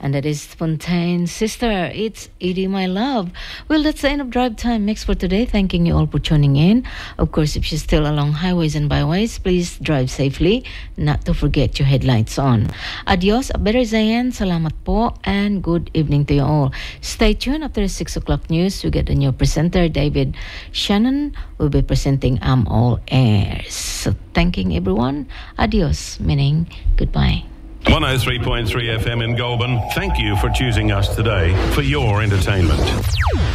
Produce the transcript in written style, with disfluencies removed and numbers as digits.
And that is Fontaine Sister. It's Edie, my love. Well, that's the end of Drive Time Mix for today. Thanking you all for tuning in. Of course, if you're still along highways and byways, please drive safely. Not to forget your headlights on. Adios, Better Zayan, salamat po, and good evening to you all. Stay tuned after the 6 o'clock news. We get a new presenter, David Shannon, will be presenting I'm All Airs. So thanking everyone. Adios, meaning goodbye. 103.3 FM in Goulburn. Thank you for choosing us today for your entertainment.